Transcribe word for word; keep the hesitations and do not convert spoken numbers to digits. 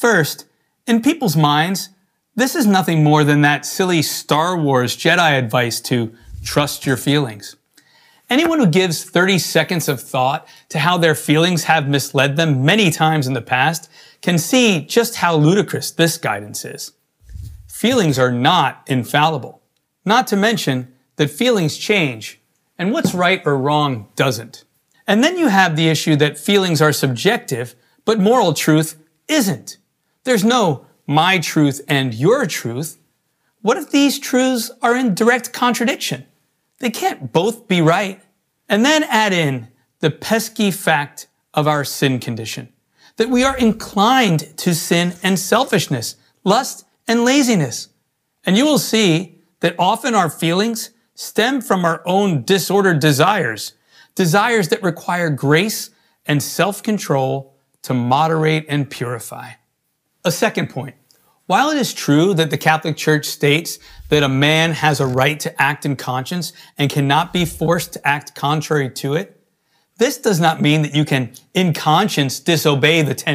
First, in people's minds, this is nothing more than that silly Star Wars Jedi advice to trust your feelings. Anyone who gives thirty seconds of thought to how their feelings have misled them many times in the past can see just how ludicrous this guidance is. Feelings are not infallible. Not to mention that feelings change, and what's right or wrong doesn't. And then you have the issue that feelings are subjective, but moral truth isn't. There's no my truth and your truth. What if these truths are in direct contradiction? They can't both be right. And then add in the pesky fact of our sin condition, that we are inclined to sin and selfishness, lust and laziness. And you will see that often our feelings stem from our own disordered desires, desires that require grace and self-control to moderate and purify. A second point. While it is true that the Catholic Church states that a man has a right to act in conscience and cannot be forced to act contrary to it, this does not mean that you can, in conscience, disobey the Ten